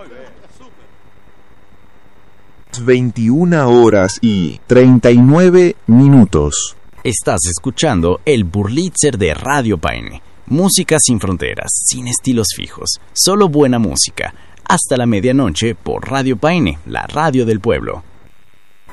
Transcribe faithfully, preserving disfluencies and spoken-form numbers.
veintiuna horas y treinta y nueve minutos. Estás escuchando el Burlitzer de Radio Paine. Música sin fronteras, sin estilos fijos, solo buena música. Hasta la medianoche por Radio Paine, la radio del pueblo.